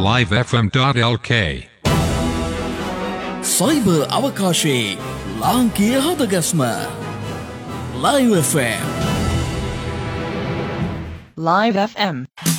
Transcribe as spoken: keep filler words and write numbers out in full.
live f m dot l k cyber අවකාශයේ ලාංකීය හදගස්ම Live F M Live F M